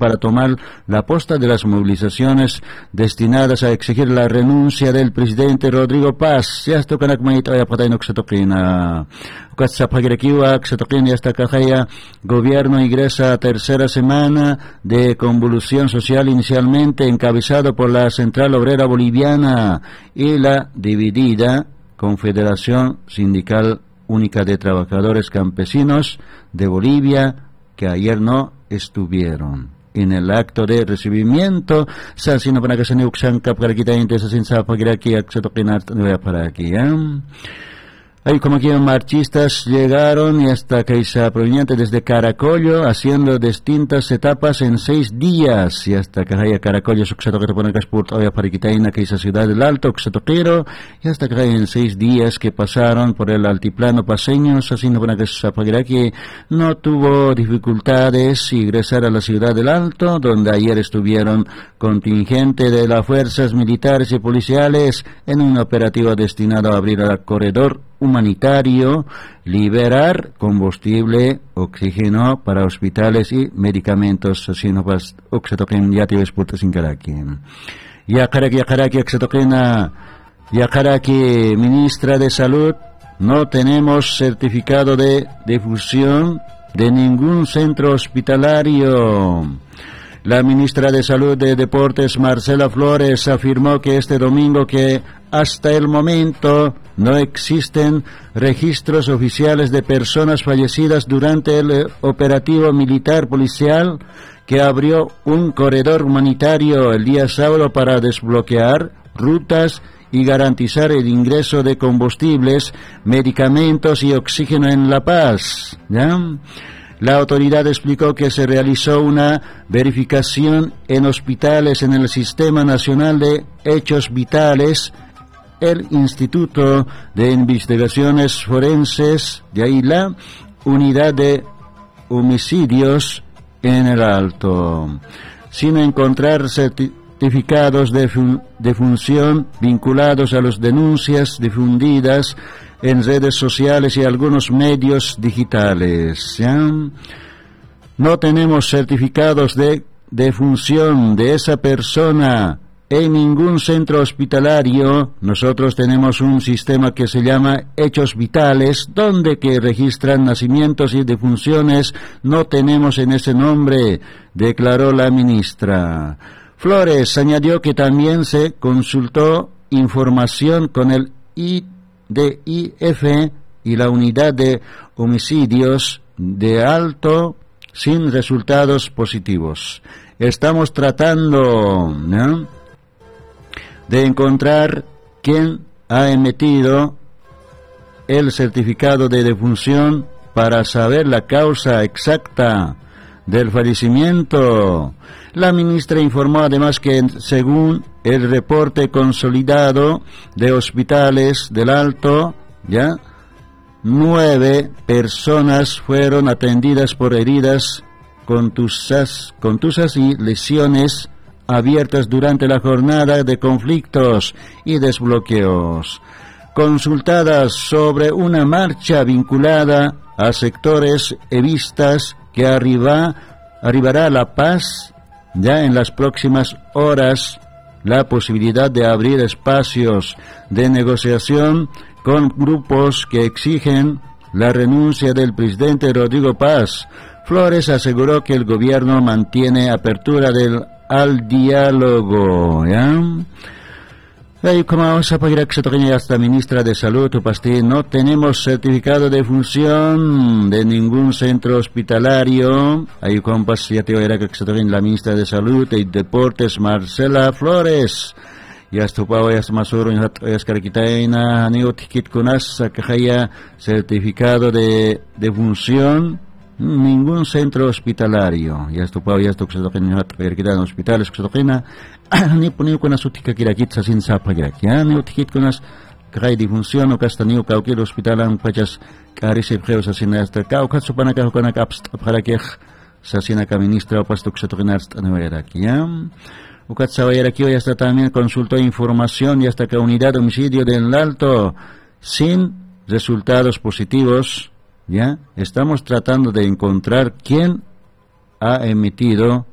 para tomar la posta de las movilizaciones destinadas a exigir la renuncia del presidente Rodrigo Paz. Ya esto kanak may ito ay patay no ksatoqina. Ukat sa pagirakiwa ksatoqina ya hasta kahaya gobierno ingresa a tercera semana de convulsión social, inicialmente encabezado por la Central Obrera Boliviana y la dividida Confederación Sindical Única de Trabajadores Campesinos de Bolivia, que ayer no estuvieron en el acto de recibimiento. Sasino panakasani uksankap karakita sa sinsa pagiraki ak satokinat para aquí. Ahí como aquí marchistas llegaron y hasta Caiza proveniente desde Caracollo, haciendo distintas etapas en 6 días, y hasta Cajaya Caracollo, Suxatoquero Ponacaspurt, Oya Pariquitaina, Caiza Ciudad del Alto, Xatoquero, y hasta Cajaya en 6 días que pasaron por el altiplano paseño, haciendo Ponacaspagiraki, no tuvo dificultades ingresar a la Ciudad del Alto, donde ayer estuvieron contingente de las fuerzas militares y policiales en un operativo destinado a abrir el corredor humanitario, liberar combustible, oxígeno para hospitales y medicamentos, sino para oxetoquen ya te ves puertas sin caraqui. Yacaraqui, oxetoquen, Yacaraqui, ministra de Salud, no tenemos certificado de difusión de ningún centro hospitalario. La ministra de Salud de Deportes, Marcela Flores, afirmó que este domingo que hasta el momento no existen registros oficiales de personas fallecidas durante el operativo militar policial que abrió un corredor humanitario el día sábado para desbloquear rutas y garantizar el ingreso de combustibles, medicamentos y oxígeno en La Paz, ¿ya? La autoridad explicó que se realizó una verificación en hospitales en el Sistema Nacional de Hechos Vitales, el Instituto de Investigaciones Forenses, de ahí la Unidad de Homicidios en el Alto, sin encontrar certificados de función vinculados a las denuncias difundidas en redes sociales y algunos medios digitales, ¿ya? No tenemos certificados de función de esa persona en ningún centro hospitalario. Nosotros tenemos un sistema que se llama Hechos Vitales, donde que registran nacimientos y defunciones. No tenemos en ese nombre, declaró la ministra. Flores añadió que también se consultó información con el DIF y la Unidad de Homicidios de Alto sin resultados positivos. Estamos tratando, ¿no?, de encontrar quién ha emitido el certificado de defunción para saber la causa exacta del fallecimiento. La ministra informó además que según el reporte consolidado de hospitales del Alto, ya 9 personas fueron atendidas por heridas contusas y lesiones abiertas durante la jornada de conflictos y desbloqueos. Consultadas sobre una marcha vinculada a sectores evistas que arribará a La Paz ya en las próximas horas, la posibilidad de abrir espacios de negociación con grupos que exigen la renuncia del presidente Rodrigo Paz. Flores aseguró que el gobierno mantiene apertura al diálogo, ¿ya? Ahí como vamos a pedir que se toque hasta ministra de Salud, no tenemos certificado de función de ningún centro hospitalario. Ahí compas ya te oirá que se toque la ministra de Salud y Deportes, Marcela Flores. Ya estupado ya más oro ya escarquitaina ni otikit kunas que haya certificado de función ningún centro hospitalario. Ya estupado ya esto que se toque en hospitales que se toque ni ponido con las utica kirakit sin sapa kiraki ni utikit con las kay difunción o castanio cualquier hospital ang pachas karisip kheo sa sinasta ka o katso panaka ko nak apst para que sa sinaka ministra o pasto que se toque nast anweraki o katsa weraki ya está también consultó información y hasta que unidad de homicidio del Alto sin resultados positivos. Ya estamos tratando de encontrar quién ha emitido